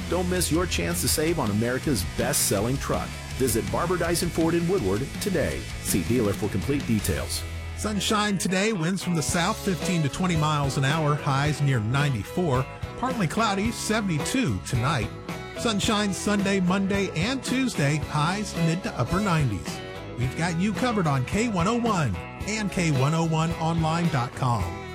Don't miss your chance to save on America's best-selling truck. Visit Barber Dyson Ford in Woodward today. See dealer for complete details. Sunshine today, winds from the south 15 to 20 miles an hour, highs near 94. Partly cloudy, 72 tonight. Sunshine Sunday, Monday, and Tuesday, highs mid to upper 90s. We've got you covered on K101 and K101online.com.